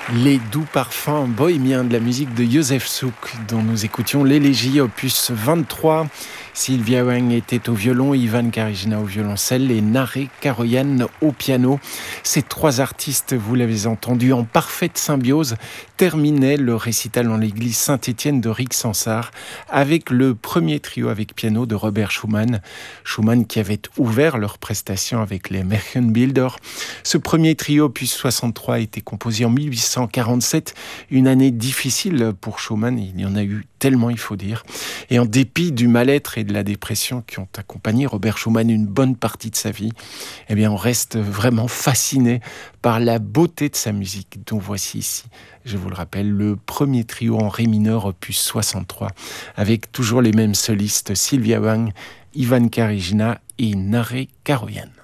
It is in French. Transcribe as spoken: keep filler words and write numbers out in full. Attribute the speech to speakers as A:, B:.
A: Les doux parfums bohémiens de la musique de Józef Suk, dont nous écoutions l'élégie opus vingt-trois. Sylvia Wang était au violon, Ivan Karijina au violoncelle et Naré Karoyan au piano. Ces trois artistes, vous l'avez entendu, en parfaite symbiose, terminaient le récital en l'église Saint-Étienne de Rixensart avec le premier trio avec piano de Robert Schumann. Schumann qui avait ouvert leur prestation avec les Märchenbilder. Ce premier trio, opus soixante-trois, a été composé en mille huit cent quarante-sept, une année difficile pour Schumann, il y en a eu tellement, il faut dire. Et en dépit du mal-être et de la dépression qui ont accompagné Robert Schumann une bonne partie de sa vie, eh bien, on reste vraiment fasciné par la beauté de sa musique, dont voici ici, je vous le rappelle, le premier trio en ré mineur, opus soixante-trois, avec toujours les mêmes solistes, Sylvia Wang, Ivan Karijina et Naré Karoyan.